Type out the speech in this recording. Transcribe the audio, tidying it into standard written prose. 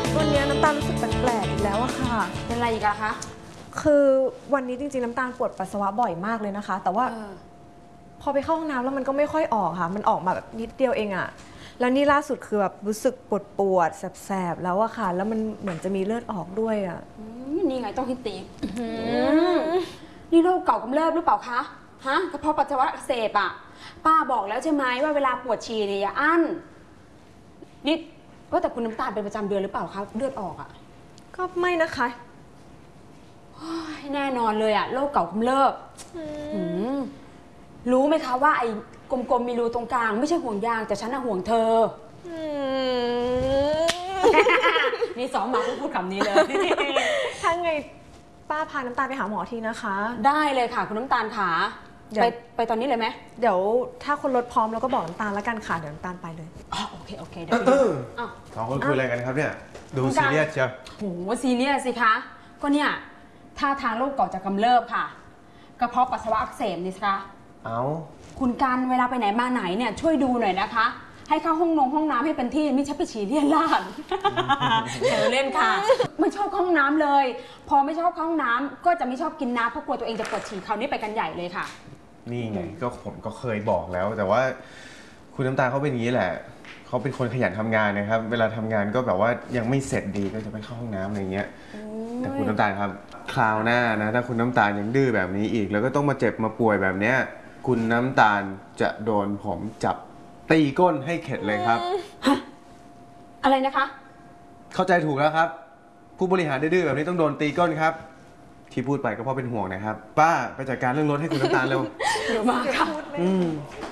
วันนี้น้ำตาลรู้สึกแปลกๆอีกแล้วอะค่ะเป็นอะไรอีกอะคะคือวันนี้จริงๆน้ำตาลปวดปัสสาวะบ่อยมากเลยนะคะแต่ว่าพอไปเข้าห้องน้ำแล้วมันก็ไม่ค่อยออกค่ะมันออกมาแบบนิดเดียวเองอะแล้วนี่ล่าสุดคือแบบรู้สึกปวดแสบๆแล้วอะค่ะแล้วมันเหมือนจะมีเลือดออกด้วยอะนี่ไงต้องให้ตีนี่โรคเก่ากำเริบหรือเปล่าคะฮะกระเพาะปัสสาวะอักเสบอะป้าบอกแล้วใช่ไหมว่าเวลาปวดฉี่เนี่ยอย่าอั้นนี่ว่าแต่คุณน้ำตาลเป็นประจำเดือนหรือเปล่าคะเลือดออกอะก็ไม่นะคะแน่นอนเลยอะโรคเก่ากำเริบรู้ไหมคะว่าไอ้กลมๆมีรูตรงกลางไม่ใช่ห่วงยางแต่ฉันน่ะห่วงเธอนี่ซ้อมมาพูดคำนี้เลยถ้าไงป้าพาน้ำตาลไปหาหมอทีนะคะได้เลยค่ะคุณน้ำตาลขาไปตอนนี้เลยไหมเดี๋ยวถ้าคนรถพร้อมเราก็บอกน้ำตาลแล้วกันค่ะเดี๋ยวน้ำตาลไปเลยโอเคเดี๋ยวสองคนคุยอะไรกันครับเนี่ยดูซีเรียสเชียวโหซีเรียสสิคะก็เนี่ยท่าทางโรคก่อจะกำเริบค่ะกระเพาะปัสสาวะอักเสบนี่สิคะคุณกันเวลาไปไหนมาไหนเนี่ยช่วยดูหน่อยนะคะให้เข้าห้องน้ำให้เป็นที่ไม่ใช่ไปฉี่เลี่ยนลาดเธอเล่นค่ะไม่ชอบห้องน้ำเลยพอไม่ชอบห้องน้ำก็จะไม่ชอบกินน้ำเพราะกลัวตัวเองจะปวดฉี่คราวนี้ไปกันใหญ่เลยค่ะนี่ไงก็ผมก็เคยบอกแล้วแต่ว่าคุณน้ำตาลเขาเป็นอย่างนี้แหละเขาเป็นคนขยันทำงานนะครับเวลาทำงานก็แบบว่ายังไม่เสร็จดีก็จะไปเข้าห้องน้ำอะไรเงี้ยแต่คุณน้ำตาลครับคราวหน้านะถ้าคุณน้ำตาลยังดื้อแบบนี้อีกแล้วก็ต้องมาเจ็บมาป่วยแบบเนี้ยคุณน้ำตาลจะโดนผมจับตีก้นให้เข็ดเลยครับอะไรนะคะเข้าใจถูกแล้วครับผู้บริหารดื้อแบบนี้ต้องโดนตีก้นครับที่พูดไปก็เพราะเป็นห่วงนะครับป้าไปจัดการเรื่องรถให้คุณน้ำตาลเร็วเดี๋ยวมาค่ะ